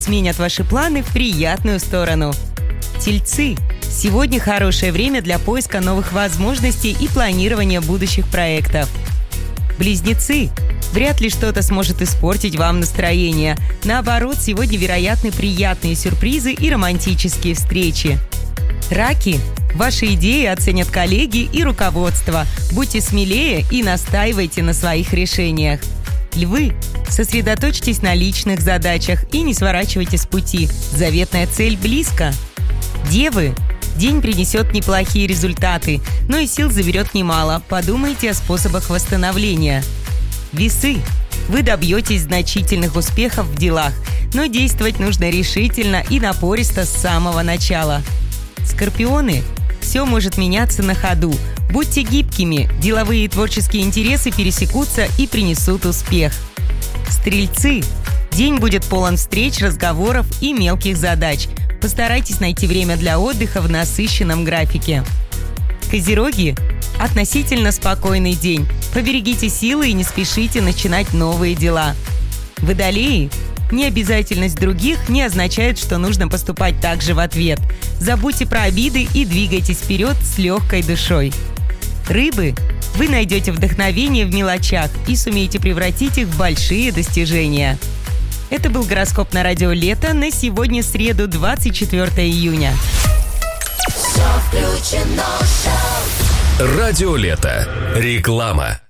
сменят ваши планы в приятную сторону. Тельцы. Сегодня хорошее время для поиска новых возможностей и планирования будущих проектов. Близнецы. Вряд ли что-то сможет испортить вам настроение. Наоборот, сегодня вероятны приятные сюрпризы и романтические встречи. Раки. Ваши идеи оценят коллеги и руководство. Будьте смелее и настаивайте на своих решениях. Львы. Сосредоточьтесь на личных задачах и не сворачивайте с пути. Заветная цель близко. Девы. День принесет неплохие результаты, но и сил заберет немало. Подумайте о способах восстановления. Весы. Вы добьетесь значительных успехов в делах, но действовать нужно решительно и напористо с самого начала. Скорпионы. Все может меняться на ходу. Будьте гибкими, деловые и творческие интересы пересекутся и принесут успех. Стрельцы. День будет полон встреч, разговоров и мелких задач. Постарайтесь найти время для отдыха в насыщенном графике. Козероги. Относительно спокойный день. Поберегите силы и не спешите начинать новые дела. Водолеи. Необязательность других не означает, что нужно поступать так же в ответ. Забудьте про обиды и двигайтесь вперед с легкой душой. Рыбы. Вы найдете вдохновение в мелочах и сумеете превратить их в большие достижения. Это был гороскоп на радио «Лето» на сегодня, среду, 24 июня. Радио «Лето». Реклама.